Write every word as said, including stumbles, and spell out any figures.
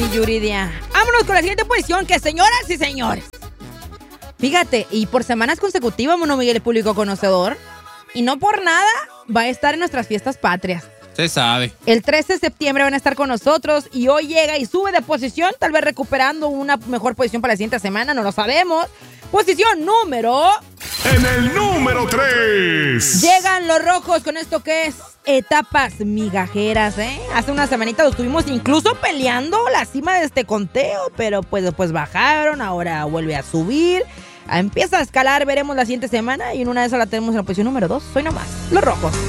mi Yuridia. Vámonos con la siguiente posición, que señoras y señores. Fíjate, y por semanas consecutivas, Mono Miguel, el público conocedor, y no por nada, va a estar en nuestras fiestas patrias. Se sabe. El trece de septiembre van a estar con nosotros y hoy llega y sube de posición, tal vez recuperando una mejor posición para la siguiente semana, no lo sabemos. Posición número... En el número tres. Llegan los rojos con esto que es etapas migajeras, ¿eh? Hace una semanita lo estuvimos incluso peleando la cima de este conteo, pero pues después bajaron, ahora vuelve a subir. Empieza a escalar, veremos la siguiente semana y en una de esas la tenemos en la posición número dos. Soy nomás, los rojos.